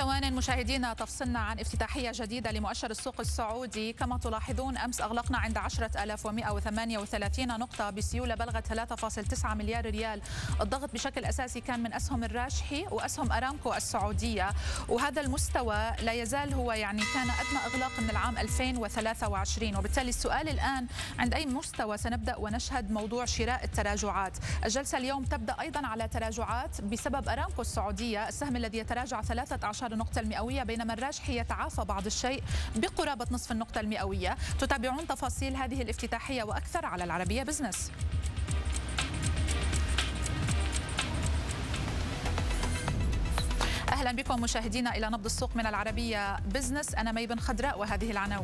ثوان مشاهدينا تفصلنا عن افتتاحية جديدة لمؤشر السوق السعودي. كما تلاحظون أمس أغلقنا عند 10,138 نقطة بسيولة بلغت 3.9 مليار ريال. الضغط بشكل أساسي كان من أسهم الراجحي وأسهم أرامكو السعودية، وهذا المستوى لا يزال هو كان أدنى إغلاق من العام 2023. وبالتالي السؤال الآن عند أي مستوى سنبدأ ونشهد موضوع شراء التراجعات. الجلسة اليوم تبدأ أيضا على تراجعات بسبب أرامكو السعودية، السهم الذي يتراجع 13 نقطة المئوية، بينما الراجحي يتعافى بعض الشيء بقرابة نصف النقطة المئوية. تتابعون تفاصيل هذه الافتتاحية وأكثر على العربية بزنس. أهلا بكم مشاهدينا إلى نبض السوق من العربية بزنس. أنا مي بن خضراء وهذه العناوين.